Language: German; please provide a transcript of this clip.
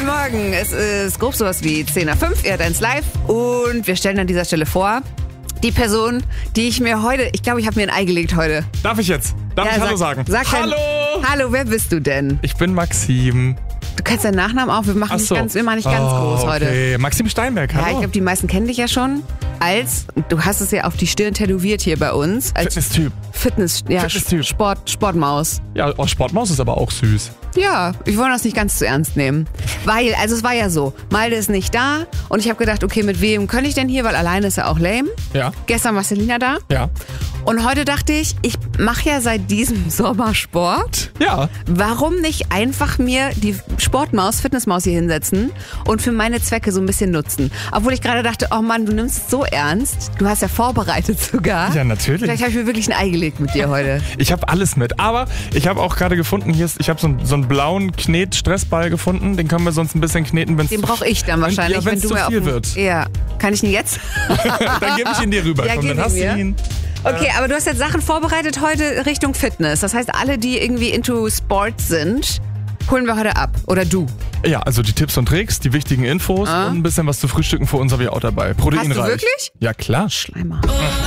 Guten Morgen. Es ist grob sowas wie 10 nach 5. Ihr hört eins live. Und wir stellen an dieser Stelle vor, die Person, die ich mir heute, ich glaube, ich habe mir ein Ei gelegt heute. Darf ich jetzt? Darf ich Hallo sagen? Sag Hallo! Hallo, wer bist du denn? Ich bin Maxim. Du kannst deinen Nachnamen auch, wir machen nicht ganz groß heute. Okay, Maxim Steinberg, hallo. Ja, ich glaube, die meisten kennen dich ja schon du hast es ja auf die Stirn tätowiert hier bei uns. Als Fitness-Typ. Fitness-Typ. Sportmaus. Ja, Sportmaus ist aber auch süß. Ja, ich wollte das nicht ganz zu ernst nehmen. Weil, also es war ja so, Malte ist nicht da und ich habe gedacht, okay, mit wem könnte ich denn hier, weil alleine ist ja auch lame. Ja. Gestern war Selina da. Ja. Und heute dachte ich mache ja seit diesem Sommer Sport. Ja. Warum nicht einfach mir die Sportmaus, Fitnessmaus hier hinsetzen und für meine Zwecke so ein bisschen nutzen? Obwohl ich gerade dachte, oh Mann, du nimmst es so ernst. Du hast ja vorbereitet sogar. Ja, natürlich. Vielleicht habe ich mir wirklich ein Ei gelegt mit dir heute. Ich habe alles mit. Aber ich habe auch gerade gefunden, ich habe so einen blauen Knet-Stressball gefunden. Den können wir sonst ein bisschen kneten, wenn es Den brauche ich dann wahrscheinlich, ja, wenn es zu viel wird. Ja. Kann ich ihn jetzt? Dann gebe ich ihn dir rüber. Ja, komm, dann hast du ihn. Okay, aber du hast jetzt Sachen vorbereitet heute Richtung Fitness. Das heißt, alle, die irgendwie into Sport sind, holen wir heute ab. Oder du. Ja, also die Tipps und Tricks, die wichtigen Infos und ein bisschen was zu frühstücken für uns habe ich auch dabei. Proteinreich. Hast du wirklich? Ja, klar. Schleimer.